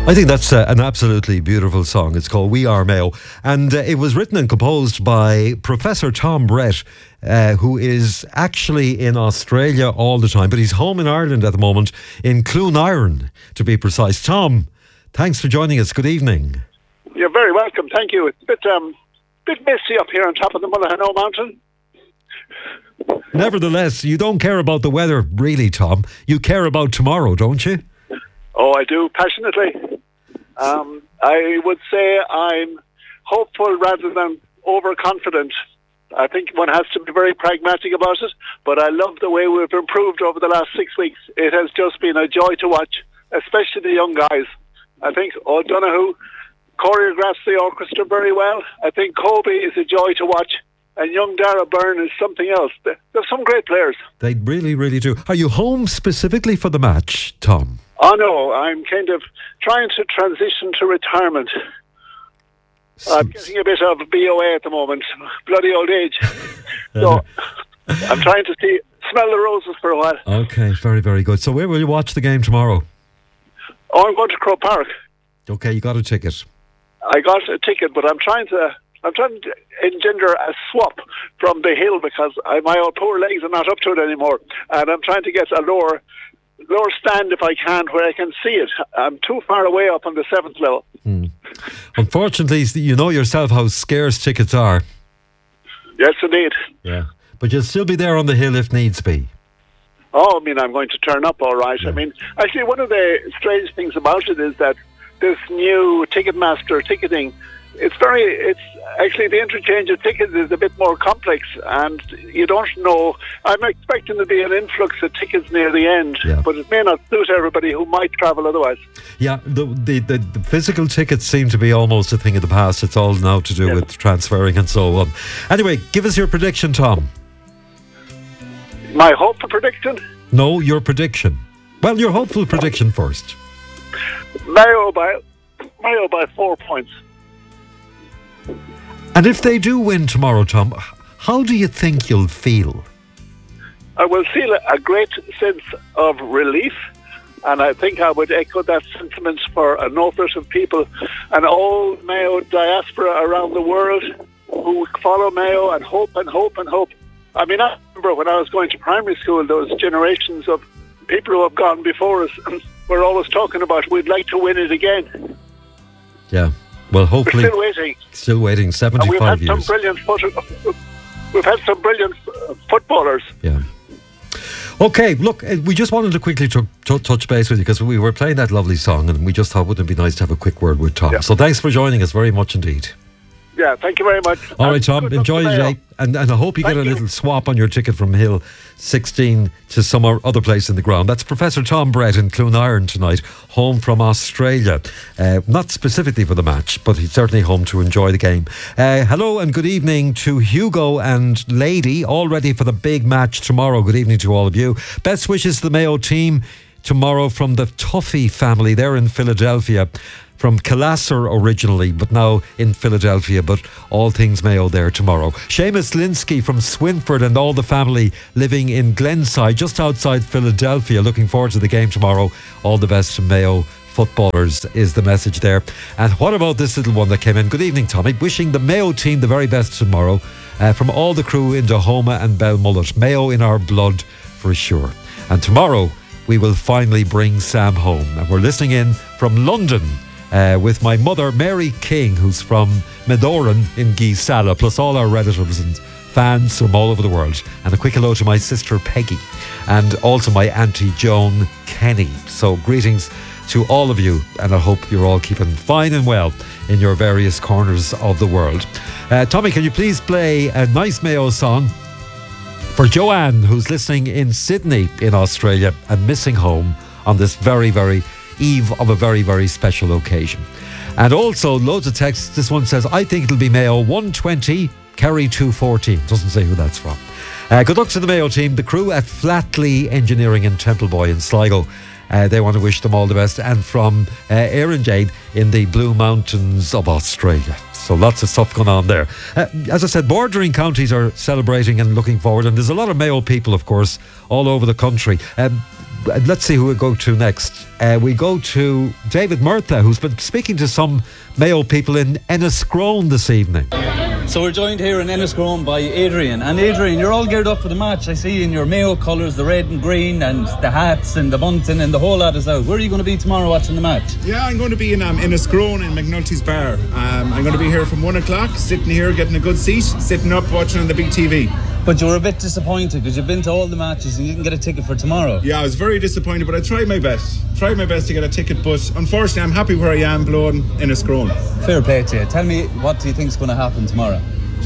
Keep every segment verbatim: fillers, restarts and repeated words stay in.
I think that's uh, an absolutely beautiful song. It's called We Are Mayo. And uh, it was written and composed by Professor Tom Brett, uh, who is actually in Australia all the time, but he's home in Ireland at the moment, in Clonairon, to be precise. Tom, thanks for joining us. Good evening. You're very welcome. Thank you. It's a bit, um, bit misty up here on top of the Mullaghano Mountain. Nevertheless, you don't care about the weather, really, Tom. You care about tomorrow, don't you? Oh, I do, passionately. Um, I would say I'm hopeful rather than overconfident. I think one has to be very pragmatic about it, but I love the way we've improved over the last six weeks. It has just been a joy to watch, especially the young guys. I think O'Donoghue choreographs the orchestra very well. I think Kobe is a joy to watch, and young Dara Byrne is something else. There's some great players. They really, really do. Are you home specifically for the match, Tom? Oh no, I'm kind of trying to transition to retirement. I'm getting a bit of B O A at the moment, bloody old age. So I'm trying to see, smell the roses for a while. Okay, very, very good. So where will you watch the game tomorrow? Oh, I'm going to Croke Park. Okay, you got a ticket. I got a ticket, but I'm trying to I'm trying to engender a swap from the hill because I, my old poor legs are not up to it anymore, and I'm trying to get a lower lower stand if I can where I can see it. I'm too far away up on the seventh level. Hmm. Unfortunately, you know yourself how scarce tickets are. Yes, indeed. Yeah, but you'll still be there on the hill if needs be. Oh, I mean, I'm going to turn up all right. Yeah. I mean, actually, one of the strange things about it is that this new Ticketmaster ticketing, it's very, it's actually the interchange of tickets is a bit more complex, and you don't know. I'm expecting to be an influx of tickets near the end, yeah. but it may not suit everybody who might travel otherwise. Yeah, the, the, the, the physical tickets seem to be almost a thing of the past. It's all now to do yeah. with transferring and so on. Anyway, give us your prediction, Tom. My hopeful prediction? No, your prediction. Well, your hopeful prediction first. Mayo by, Mayo by four points. And if they do win tomorrow, Tom, how do you think you'll feel? I will feel a great sense of relief, and I think I would echo that sentiment for an awful of people, an old Mayo diaspora around the world who follow Mayo and hope and hope and hope. I mean, I remember when I was going to primary school, those generations of people who have gone before us were always talking about, we'd like to win it again. Yeah. Well, hopefully, we're still waiting. Still waiting. Seventy-five we've had years. Some brilliant foot- we've had some brilliant footballers. Yeah. Okay. Look, we just wanted to quickly t- t- touch base with you because we were playing that lovely song, and we just thought, wouldn't it be nice to have a quick word with Tom? Yeah. So thanks for joining us very much indeed. Yeah, thank you very much. All right, Tom, enjoy your day. And, and I hope you thank get a you. little swap on your ticket from Hill sixteen to some other place in the ground. That's Professor Tom Brett in Clonairon tonight, home from Australia. Uh, not specifically for the match, but he's certainly home to enjoy the game. Uh, hello and good evening to Hugo and Lady, all ready for the big match tomorrow. Good evening to all of you. Best wishes to the Mayo team tomorrow from the Tuffy family. They're in Philadelphia. From Calasser originally, but now in Philadelphia, but all things Mayo there tomorrow. Seamus Linsky from Swinford and all the family living in Glenside, just outside Philadelphia. Looking forward to the game tomorrow. All the best to Mayo footballers is the message there. And what about this little one that came in? Good evening, Tommy. Wishing the Mayo team the very best tomorrow. Uh, from all the crew in Dahoma and Belmullet. Mayo in our blood for sure. And tomorrow we will finally bring Sam home. And we're listening in from London. Uh, with my mother, Mary King, who's from Medoran in Geesala, plus all our relatives and fans from all over the world. And a quick hello to my sister, Peggy, and also my auntie, Joan Kenny. So greetings to all of you, and I hope you're all keeping fine and well in your various corners of the world. Uh, Tommy, can you please play a nice Mayo song for Joanne, who's listening in Sydney in Australia and missing home on this very, very eve of a very, very special occasion. And also loads of texts. This one says, I think it'll be Mayo one twenty, Kerry two fourteen. Doesn't say who that's from. Uh, good luck to the Mayo team, the crew at Flatley Engineering in Templeboy in Sligo. Uh, they want to wish them all the best. And from uh, Erin Jade in the Blue Mountains of Australia. So lots of stuff going on there. Uh, as I said, bordering counties are celebrating and looking forward. And there's a lot of Mayo people, of course, all over the country. Um, uh, let's see who we go to next. Uh, we go to David Murtha, who's been speaking to some Mayo people in Enniscrone this evening. So we're joined here in Enniscrone by Adrian. And Adrian, you're all geared up for the match. I see in your Mayo colours, the red and green, and the hats and the bunting and the whole lot is out. Where are you going to be tomorrow watching the match? Yeah, I'm going to be in um, Enniscrone in McNulty's Bar. Um, I'm going to be here from one o'clock, sitting here getting a good seat, sitting up watching on the big T V. But you were a bit disappointed because you've been to all the matches and you didn't get a ticket for tomorrow. Yeah, I was very disappointed, but I tried my best. Tried my best to get a ticket, but unfortunately I'm happy where I am, blowing Enniscrone. Fair play to you. Tell me, what do you think's going to happen tomorrow?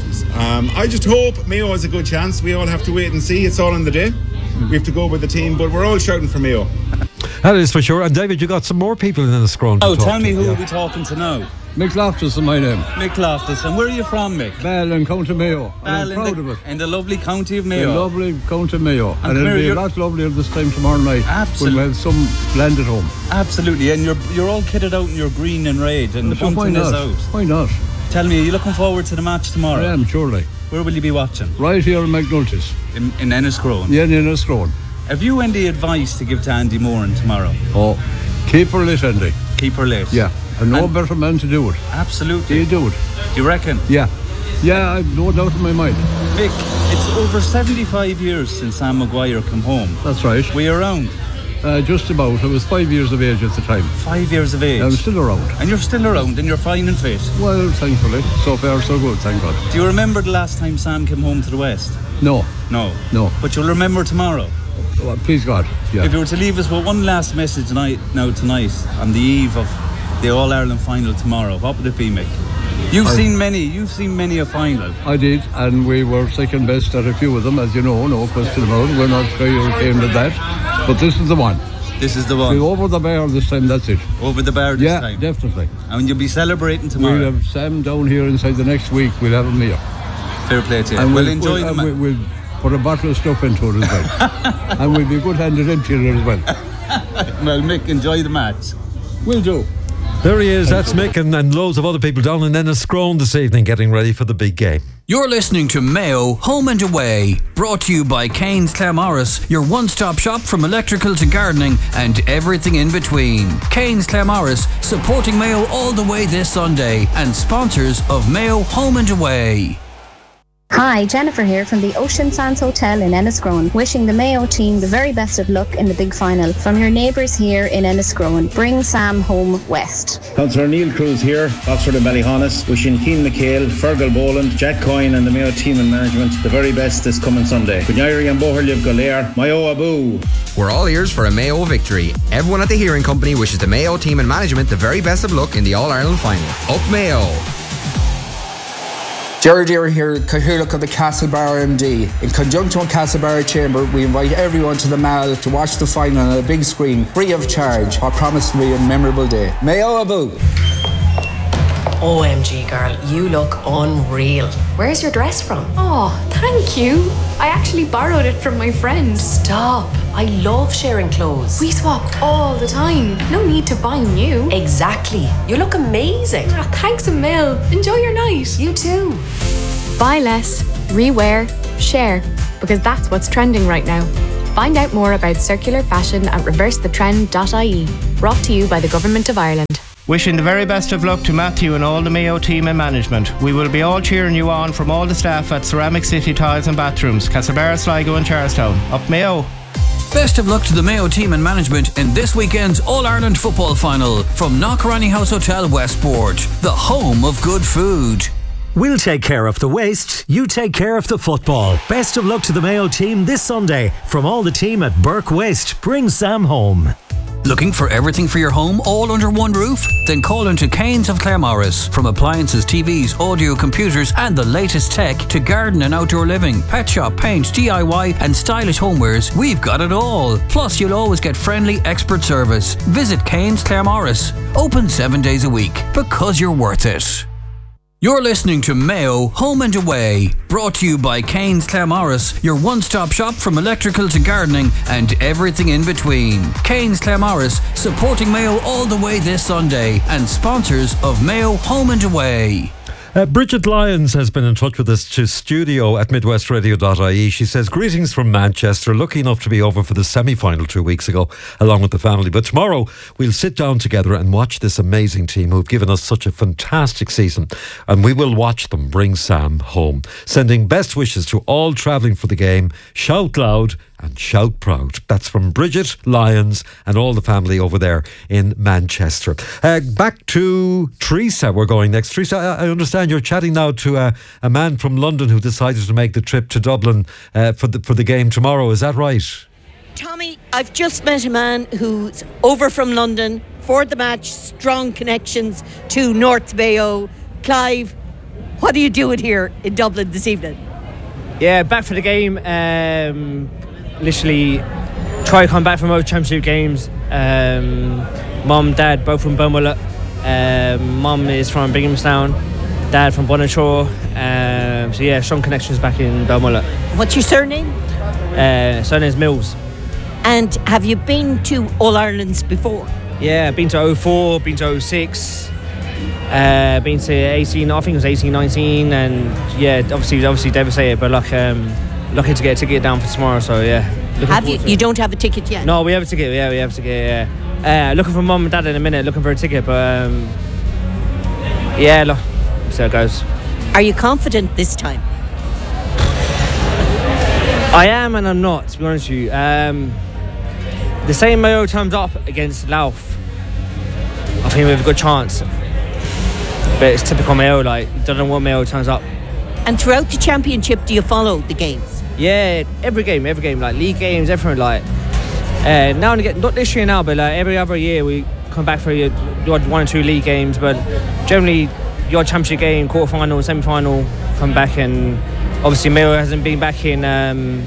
Um, I just hope Mayo has a good chance. We all have to wait and see. It's all on the day. We have to go with the team, but we're all shouting for Mayo. That is for sure. And David, you got some more people in Enniscrone. Oh, to tell talk me to. who yeah. are we talking to now? Mick Loftus is my name. Mick Loftus. And where are you from, Mick? Bell in County Mayo. And I'm in proud the, of it. In the lovely county of Mayo. The lovely County Mayo. And And, it'll Mary, be a you're- lot lovelier this time tomorrow night. Absolutely. When we have some land at home. Absolutely. And you're you're all kitted out in your green and red and the So why bunting is not? out. Why not? Tell me, are you looking forward to the match tomorrow? I am, surely. Where will you be watching? Right here in McNulty's. In, in Enniscrone. Yeah, in Enniscrone. Have you any advice to give to Andy Moran tomorrow? Oh, keep her lit, Andy. Keep her lit. Yeah. And no And- better man to do it. Absolutely. You do it. Do you reckon? Yeah. Yeah, I've no doubt in my mind. Mick, it's over seventy-five years since Sam Maguire came home. That's right. Were you around? Uh, just about. I was five years of age at the time. Five years of age. I'm still around. And you're still around and you're fine and fit. Well, thankfully. So far, so good, thank God. Do you remember the last time Sam came home to the West? No. No. No. But you'll remember tomorrow. Oh, please God. Yeah. If you were to leave us with one last message tonight, now tonight, on the eve of the All-Ireland final tomorrow, what would it be, Mick? You've I- seen many, you've seen many a final. I did, and we were second best at a few of them, as you know, no question about it. We're not shy or ashamed of that. But this is the one. This is the We're one. over the bar this time, that's it. Over the bar this Yeah, time. definitely. And you'll be celebrating tomorrow. We'll have Sam down here inside the next week. We'll have him here. Fair play to you. And we'll, we'll, enjoy we'll, the and match. we'll, we'll put a bottle of stuff into it as well. And we'll be good-handed emptying it as well. Well, Mick, enjoy the match. We'll do. There he is. That's Mick and, and loads of other people down in Enniscrone this evening getting ready for the big game. You're listening to Mayo Home and Away, brought to you by Kane's Claremorris, your one-stop shop from electrical to gardening and everything in between. Kane's Claremorris, supporting Mayo all the way this Sunday and sponsors of Mayo Home and Away. Hi, Jennifer here from the Ocean Sands Hotel in Enniscrone, wishing the Mayo team the very best of luck in the big final. From your neighbours here in Enniscrone, bring Sam home west. Councillor Neil Cruz here, Oxford and Ballyhonus, wishing Keane McHale, Fergal Boland, Jack Coyne and the Mayo team and management the very best this coming Sunday. Gunyari and Boherliv Golair, Mayo Abu. We're all ears for a Mayo victory. Everyone at the Hearing Company wishes the Mayo team and management the very best of luck in the All-Ireland final. Up Mayo! Jerry Deere here, Cathaoirleach of the Castlebar M D. In conjunction with Castlebar Chamber, we invite everyone to the Mall to watch the final on a big screen, free of charge. What promised to be a memorable day. Mayo Abu! O M G girl, you look unreal. Where's your dress from? Oh, thank you. I actually borrowed it from my friend. Stop. I love sharing clothes. We swap all the time. No need to buy new. Exactly. You look amazing. Ah, thanks a mil. Enjoy your night. You too. Buy less, rewear, share, because that's what's trending right now. Find out more about circular fashion at reverse the trend dot I E. Brought to you by the Government of Ireland. Wishing the very best of luck to Matthew and all the Mayo team and management. We will be all cheering you on from all the staff at Ceramic City Tiles and Bathrooms, Castlebar, Sligo and Charlestown. Up Mayo! Best of luck to the Mayo team and management in this weekend's All-Ireland football final from Knockranny House Hotel Westport, the home of good food. We'll take care of the waste, you take care of the football. Best of luck to the Mayo team this Sunday from all the team at Burke Waste. Bring Sam home. Looking for everything for your home all under one roof? Then call into Kane's of Claremorris. From appliances, T Vs, audio, computers and the latest tech to garden and outdoor living, pet shop, paint, D I Y and stylish homewares, we've got it all. Plus you'll always get friendly expert service. Visit Kane's Claremorris. Open seven days a week because you're worth it. You're listening to Mayo Home and Away, brought to you by Kane's Claremorris, your one-stop shop from electrical to gardening and everything in between. Kane's Claremorris, supporting Mayo all the way this Sunday and sponsors of Mayo Home and Away. Uh, Bridget Lyons has been in touch with us to studio at midwest radio dot I E. She says, greetings from Manchester. Lucky enough to be over for the semi-final two weeks ago, along with the family. But tomorrow we'll sit down together and watch this amazing team who've given us such a fantastic season. And we will watch them bring Sam home. Sending best wishes to all travelling for the game. Shout loud and shout proud. That's from Bridget Lyons and all the family over there in Manchester. Uh, back to Teresa, we're going next. Teresa, I, I understand you're chatting now to a, a man from London who decided to make the trip to Dublin uh, for the for the game tomorrow. Is that right? Tommy, I've just met a man who's over from London for the match, strong connections to North Mayo. Clive, what are you doing here in Dublin this evening? Yeah, back for the game. Um, literally try to come back from our championship games. Um, Mum, Dad, both from Beaumullet. Um, Mum is from Binghamstown, Dad from Bonachore. Um, so yeah, strong connections back in Beaumullet. What's your surname? Uh, surname's Mills. And have you been to All Irelands before? Yeah, been to oh four, been to oh six, uh, been to eighteen, I think it was eighteen nineteen, and yeah, obviously obviously devastated, but like um, lucky to get a ticket down for tomorrow, so yeah. Have you? You don't have a ticket yet? No, we have a ticket, yeah, we have a ticket, yeah. Uh, looking for Mum and Dad in a minute, looking for a ticket, but um, yeah, look, see how it goes. Are you confident this time? I am and I'm not, to be honest with you. Um, the same Mayo times up against Louth, I think we have a good chance. But it's typical Mayo, like, you don't know what Mayo turns up. And throughout the championship, do you follow the games? Yeah, every game, every game, like league games, everything, like. Uh, now and again, not this year now, but like every other year we come back for your one or two league games, but generally your championship game, quarter final, semi final, come back, and obviously Mayo hasn't been back in um,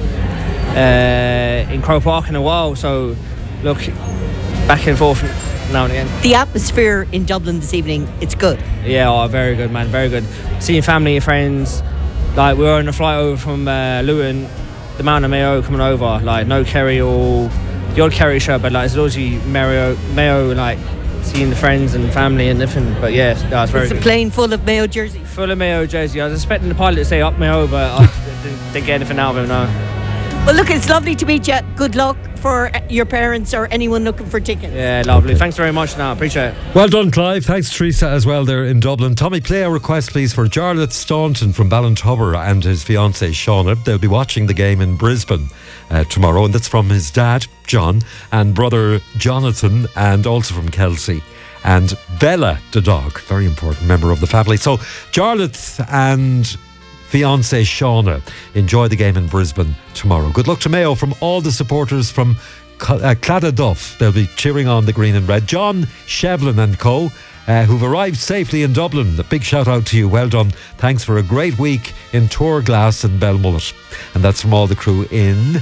uh, in Croke Park in a while, so look, back and forth now and again. The atmosphere in Dublin this evening, it's good. Yeah, oh, very good, man, very good. Seeing family and friends, like we were on a flight over from uh, Luton, the Mount of Mayo coming over, like no Kerry or the odd Kerry shirt, but like it's always Mayo, Mayo, like seeing the friends and family and everything. But yeah, no, it's very it's good. It's a plane full of Mayo jersey. Full of Mayo jersey. I was expecting the pilot to say up Mayo, but I didn't, didn't get anything out of him, no. Well, look, it's lovely to meet you. Good luck for your parents or anyone looking for tickets. Yeah, lovely. Thanks very much now. Appreciate it. Well done, Clive. Thanks, Teresa, as well there in Dublin. Tommy, play a request, please, for Jarlath Staunton from Ballintubber and his fiancée, Shauna. They'll be watching the game in Brisbane uh, tomorrow, and that's from his dad, John, and brother, Jonathan, and also from Kelsey. And Bella, the dog, very important member of the family. So, Jarlath and fiancée Shauna enjoy the game in Brisbane tomorrow. Good luck to Mayo from all the supporters from uh, Cladaduff. They'll be cheering on the green and red. John Shevlin and co, uh, who've arrived safely in Dublin. A big shout out to you. Well done. Thanks for a great week in Tourglass and Belmullet. And that's from all the crew in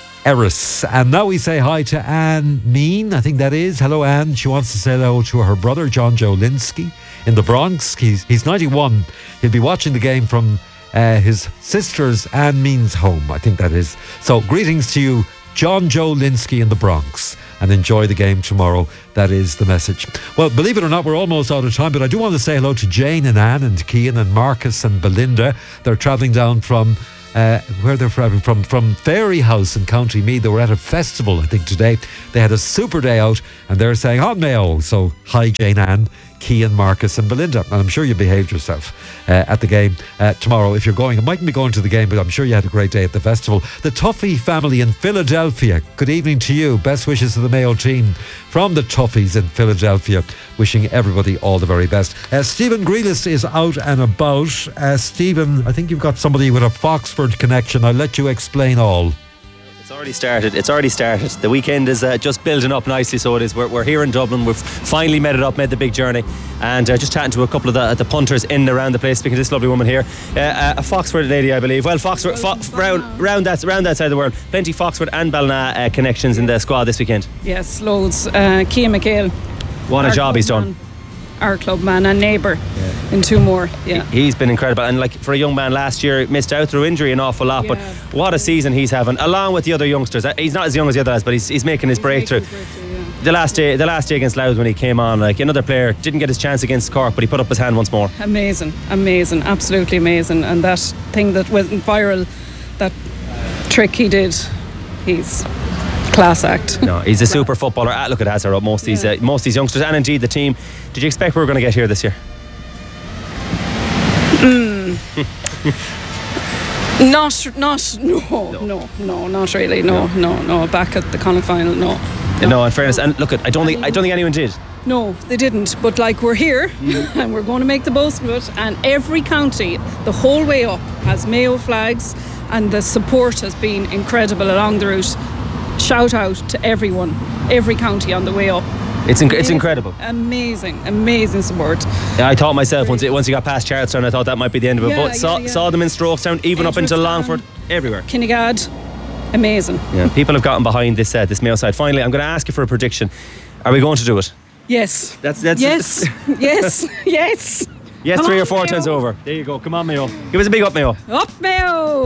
Erris. And now we say hi to Anne Mean, I think that is. Hello, Anne. She wants to say hello to her brother, John Joe Linsky, in the Bronx. He's, he's ninety-one. He'll be watching the game from uh, his sister's Anne Mean's home, I think that is. So greetings to you, John Joe Linsky in the Bronx, and enjoy the game tomorrow. That is the message. Well, believe it or not, we're almost out of time, but I do want to say hello to Jane and Anne and Cian and Marcus and Belinda. They're travelling down from Uh, where they're from, from from Fairy House in County Meath. They were at a festival, I think, today. They had a super day out, and they're saying, "Hot Mayo." So, hi, Jane Ann, Cian, Marcus, and Belinda. And I'm sure you behaved yourself uh, at the game uh, tomorrow. If you're going, it mightn't be going to the game, but I'm sure you had a great day at the festival. The Tuffy family in Philadelphia. Good evening to you. Best wishes to the Mayo team from the Tuffies in Philadelphia. Wishing everybody all the very best. Uh, Stephen Grealis is out and about. Uh, Stephen, I think you've got somebody with a Foxford connection. I'll let you explain all. It's already started. It's already started. The weekend is uh, just building up nicely, so it is. We're, we're here in Dublin. We've finally made it up, made the big journey, and uh, just chatting to a couple of the, the punters in and around the place. Speaking to this lovely woman here, uh, a Foxford lady, I believe. Well, Foxford, fo- round, round that, round that side of the world. Plenty Foxford and Ballina uh, connections in the squad this weekend. Yes, loads. Uh, Cian McHale. What a job he's done. Man, our club man and neighbour, yeah. And two more. Yeah, he, he's been incredible, and like for a young man last year, missed out through injury an awful lot. Yeah. But what a season he's having, along with the other youngsters. He's not as young as the other lads, but he's he's making his he's breakthrough. Making his breakthrough yeah. the last day, the last day against Louth when he came on, like another player didn't get his chance against Cork, but he put up his hand once more. Amazing, amazing, absolutely amazing. And that thing that went viral, that trick he did, he's class act. No, he's a super footballer. Ah, look, it has her up most of these, uh, most of these youngsters, and indeed the team. Did you expect we were going to get here this year? Mm. Not, not, no, no, no, not really. No, no, no. Back at the Connacht final, no. No, no in fairness, and look, I don't think, I don't think anyone did. No, they didn't. But like we're here, and we're going to make the most of it. And every county, the whole way up, has Mayo flags, and the support has been incredible along the route. Shout out to everyone, every county on the way up. It's inc- it's incredible. Amazing, amazing support. Yeah, I thought myself once it, once you got past Charlestown, I thought that might be the end of it. Yeah, but saw, yeah, yeah. saw them in Strokestown, even up into Edgeworthstown, Longford, everywhere. Kinnegad, amazing. Yeah, people have gotten behind this uh, this Mayo side. Finally, I'm going to ask you for a prediction. Are we going to do it? Yes. That's that's yes, yes, yes. Yes, Come three on, or four Mayo. times over. There you go. Come on, Mayo. Give us a big up, Mayo. Up Mayo.